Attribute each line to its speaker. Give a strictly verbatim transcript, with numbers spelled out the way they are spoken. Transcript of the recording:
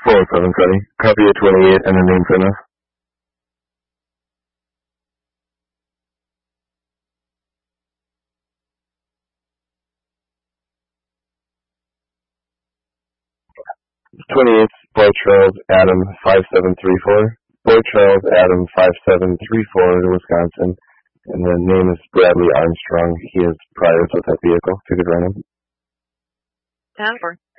Speaker 1: four oh seven, Cody. Copy at twenty-eight and the name for enough. twenty-eight, Boy Charles Adam five seven three four. Boy Charles Adam five seven three four to Wisconsin. And the name is Bradley Armstrong. He has priors with that vehicle. If you could run him.
Speaker 2: ten four.